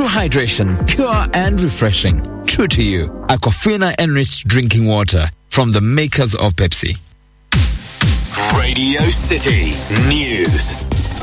hydration, pure and refreshing. True to you. Aquafina enriched drinking water from the makers of Pepsi. Radio City News.